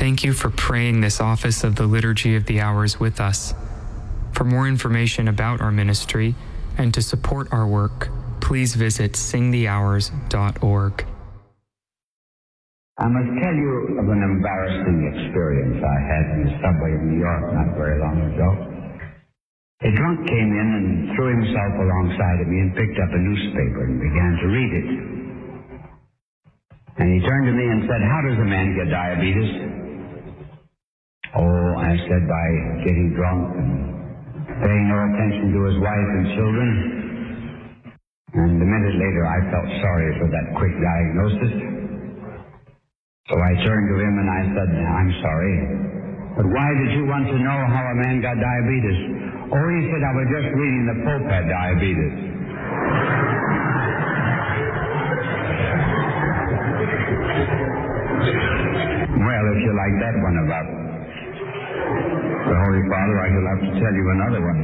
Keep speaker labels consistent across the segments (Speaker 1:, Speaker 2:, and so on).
Speaker 1: Thank you for praying this office of the Liturgy of the Hours with us. For more information about our ministry and to support our work, please visit singthehours.org.
Speaker 2: I must tell you of an embarrassing experience I had in the subway of New York not very long ago. A drunk came in and threw himself alongside of me and picked up a newspaper and began to read it. And he turned to me and said, "How does a man get diabetes?" "Oh," I said, "by getting drunk and paying no attention to his wife and children." And a minute later, I felt sorry for that quick diagnosis. So I turned to him and I said, "I'm sorry, but why did you want to know how a man got diabetes?" "Oh," he said, "I was just reading the Pope had diabetes." Well, if you like that one about the Holy Father, I shall have to tell you another one.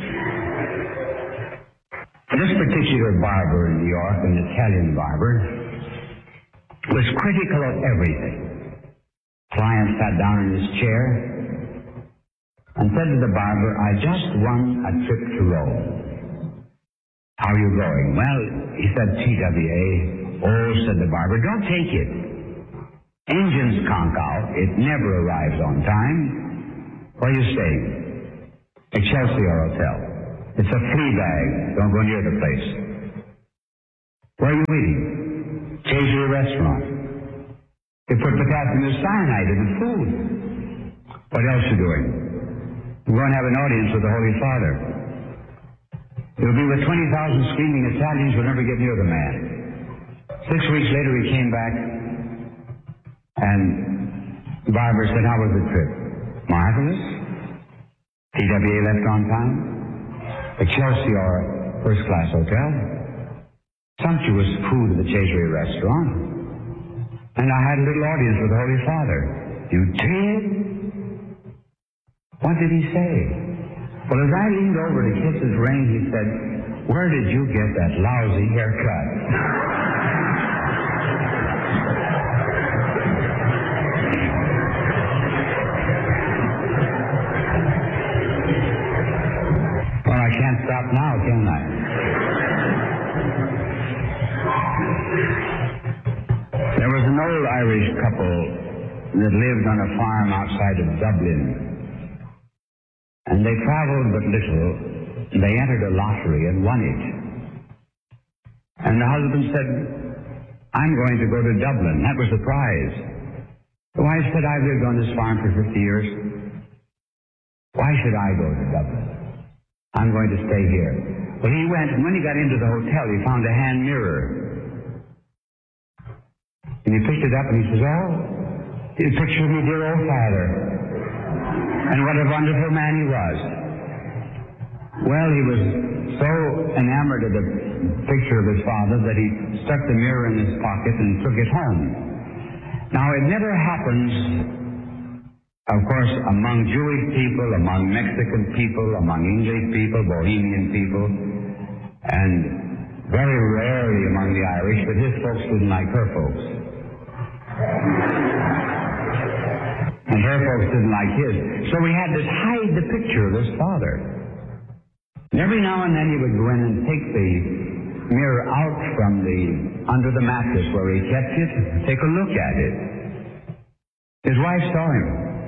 Speaker 2: This particular barber in New York, an Italian barber, was critical of everything. Client sat down in his chair and said to the barber, "I just won a trip to Rome. How are you going?" "Well," he said, "TWA." "Oh," said the barber, "don't take it. Engines conk out. It never arrives on time. Where are you staying?" "Excelsior Hotel. It's a flea bag. Don't go near the place." "Where are you eating?" "Jesuit restaurant. They put potassium cyanide in the food." "What else are you doing?" "We're going to have an audience with the Holy Father. He'll be with 20,000 screaming Italians who'll never get near the man." 6 weeks later he came back and the barber said, "How was the trip?" "Marvelous. TWA left on time. Excelsior first-class hotel. Sumptuous food at the Jesuit restaurant. And I had a little audience with the Holy Father." "You did? What did he say?" "Well, as I leaned over to kiss his ring, he said, 'Where did you get that lousy haircut?'" Well, I can't stop now, can I? There was an old Irish couple that lived on a farm outside of Dublin. And they traveled but little. They entered a lottery and won it. And the husband said, "I'm going to go to Dublin." That was the prize. The wife said, "I've lived on this farm for 50 years. Why should I go to Dublin? I'm going to stay here." Well, he went, and when he got into the hotel, he found a hand mirror. And he picked it up and he says, "Oh, it's a picture of my dear old father." And what a wonderful man he was. Well, he was so enamored of the picture of his father that he stuck the mirror in his pocket and took it home. Now, it never happens, of course, among Jewish people, among Mexican people, among English people, Bohemian people, and very rarely among the Irish, but his folks didn't like her folks. And her folks didn't like his. So we had to hide the picture of his father. And every now and then he would go in and take the mirror out from under the mattress where he kept it, and take a look at it. His wife saw him.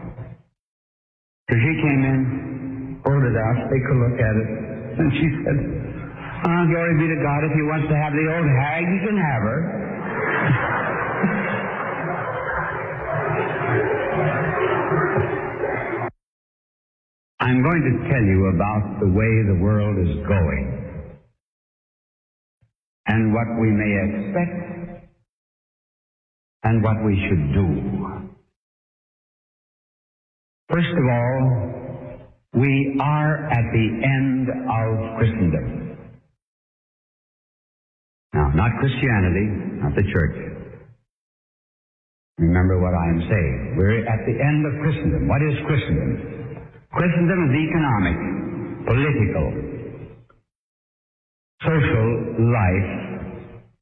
Speaker 2: So she came in, pulled it out, take a look at it, and she said, "Oh, glory be to God, if he wants to have the old hag, he can have her." I'm going to tell you about the way the world is going and what we may expect and what we should do. First of all, we are at the end of Christendom. Now, not Christianity, not the church. Remember what I am saying. We're at the end of Christendom. What is Christendom? Christendom is economic, political, social life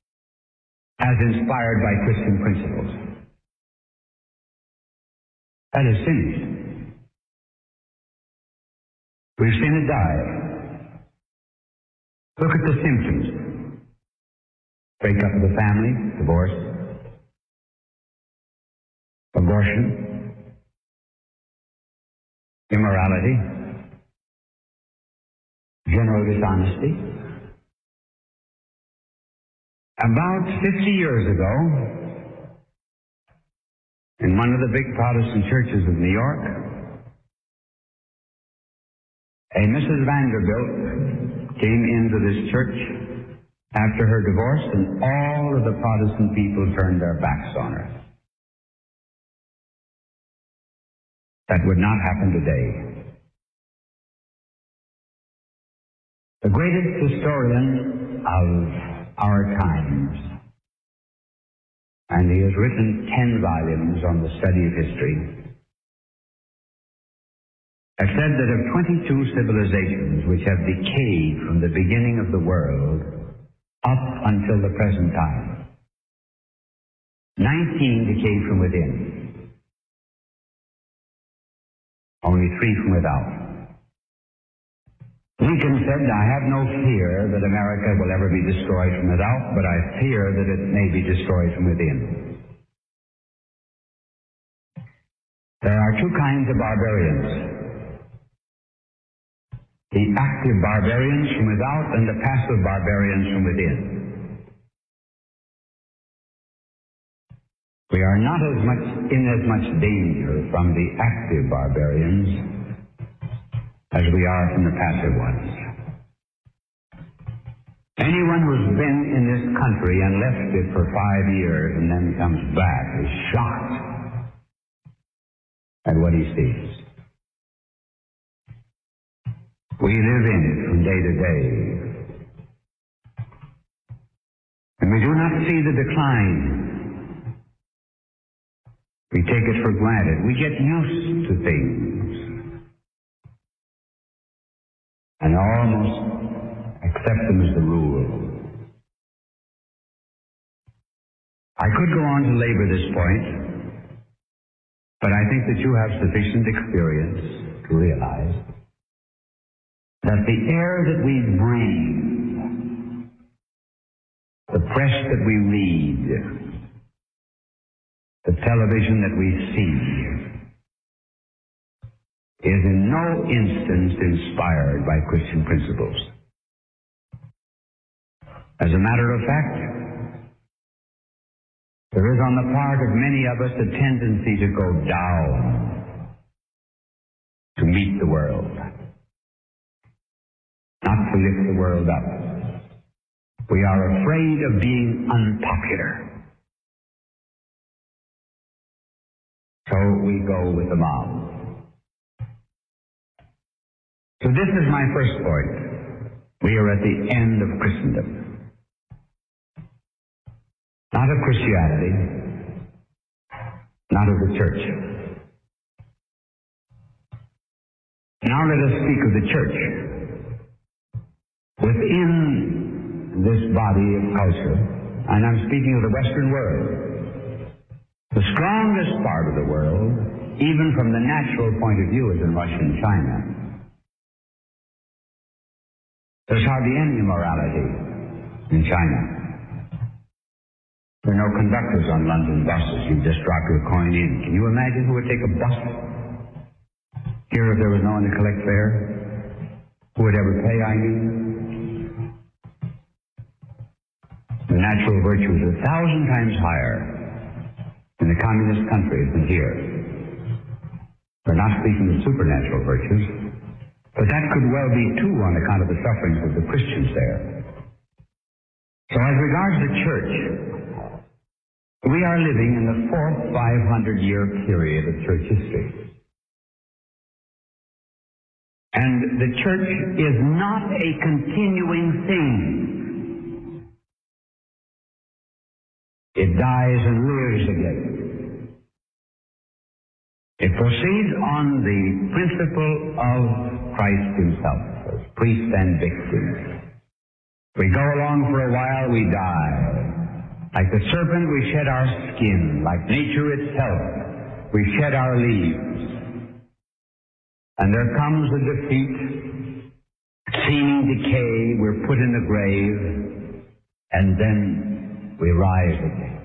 Speaker 2: as inspired by Christian principles. That is finished. We've seen it die. Look at the symptoms. Breakup of the family, divorce, abortion, immorality, general dishonesty. About 50 years ago, in one of the big Protestant churches of New York, a Mrs. Vanderbilt came into this church after her divorce, and all of the Protestant people turned their backs on her. That would not happen today. The greatest historian of our times, and he has written 10 volumes on the study of history, has said that of 22 civilizations which have decayed from the beginning of the world up until the present time, 19 decayed from within. Only 3 from without. Lincoln said, "I have no fear that America will ever be destroyed from without, but I fear that it may be destroyed from within." There are 2 kinds of barbarians. The active barbarians from without and the passive barbarians from within. We are not in as much danger from the active barbarians as we are from the passive ones. Anyone who's been in this country and left it for 5 years and then comes back is shocked at what he sees. We live in it from day to day. And we do not see the decline. We take it for granted. We get used to things and almost accept them as the rule. I could go on to labor this point, but I think that you have sufficient experience to realize that the air that we breathe, the press that we read, the television that we see, is in no instance inspired by Christian principles. As a matter of fact, there is on the part of many of us a tendency to go down, to meet the world, not to lift the world up. We are afraid of being unpopular. So we go with the mob. So this is my first point. We are at the end of Christendom. Not of Christianity, not of the church. Now let us speak of the church. Within this body of culture, and I'm speaking of the Western world, the strongest part of the world, even from the natural point of view, is in Russia and China. There's hardly any immorality in China. There are no conductors on London buses. You just drop your coin in. Can you imagine who would take a bus here if there was no one to collect fare? Who would ever pay, I mean? The natural virtue is 1,000 times higher in the communist countries than here. We're not speaking of supernatural virtues, but that could well be too on account of the sufferings of the Christians there. So as regards the church, we are living in the 4th 500-year period of church history. And the church is not a continuing thing. It dies and lives again. It proceeds on the principle of Christ himself, as priest and victim. We go along for a while, we die. Like the serpent, we shed our skin. Like nature itself, we shed our leaves, and there comes a defeat, seeming decay, we're put in the grave, and then we rise again.